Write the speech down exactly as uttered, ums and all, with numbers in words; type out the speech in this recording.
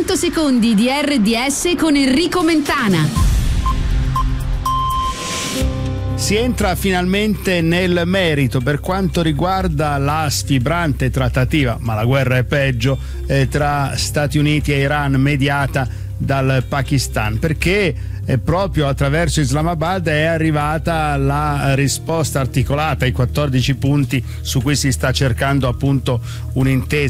sessanta secondi di R D S con Enrico Mentana. Si entra finalmente nel merito per quanto riguarda la sfibrante trattativa, ma la guerra è peggio, eh, tra Stati Uniti e Iran mediata dal Pakistan, perché eh, proprio attraverso Islamabad è arrivata la risposta articolata ai quattordici punti su cui si sta cercando appunto un'intesa